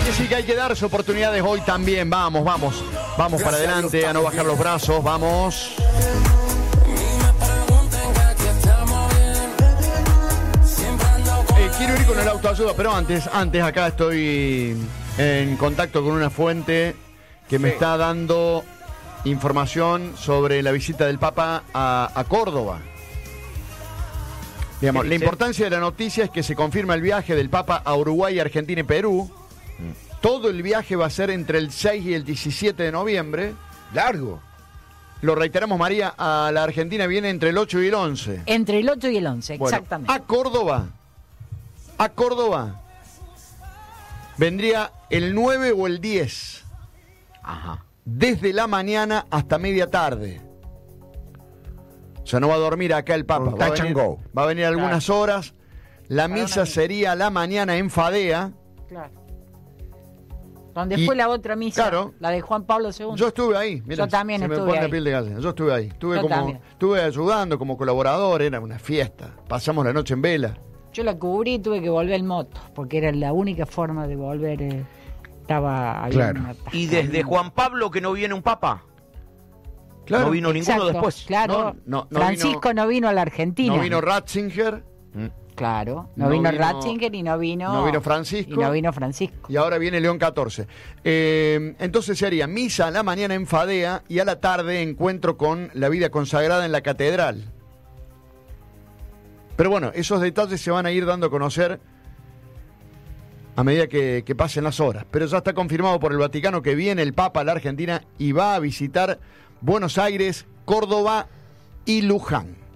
que sí, que hay que darse oportunidades hoy también. Vamos para adelante, a no bajar los brazos, vamos. Quiero ir con el autoayuda, pero antes acá estoy en contacto con una fuente que me está dando información sobre la visita del Papa a Córdoba. Digamos, la importancia de la noticia es que se confirma el viaje del Papa a Uruguay, Argentina y Perú. Todo el viaje va a ser entre el 6 y el 17 de noviembre. Largo. Lo reiteramos, María, a la Argentina viene entre el 8 y el 11. Entre el 8 y el 11, bueno, exactamente. A Córdoba vendría el 9 o el 10. Ajá. Desde la mañana hasta media tarde. O sea, no va a dormir acá el Papa. Va a venir algunas horas. La misa sería a la mañana en Fadea. Claro. Donde fue la otra misa, claro, la de Juan Pablo II. Yo estuve ahí. Mirá, yo también estuve ahí. Me pone la piel de gallina. Yo estuve ahí. Estuve ayudando como colaborador. Era una fiesta. Pasamos la noche en vela. Yo la cubrí y tuve que volver en moto, porque era la única forma de volver. Estaba claro. Y desde Juan Pablo que no viene un papa. Claro. No vino ninguno después. Claro. No Francisco no vino a la Argentina. No vino Ratzinger. Claro. No vino Ratzinger y no vino Francisco. Y no vino Francisco. Y ahora viene León XIV. Entonces se haría misa a la mañana en Fadea y a la tarde encuentro con la vida consagrada en la catedral. Pero bueno, esos detalles se van a ir dando a conocer a medida que pasen las horas. Pero ya está confirmado por el Vaticano que viene el Papa a la Argentina y va a visitar Buenos Aires, Córdoba y Luján.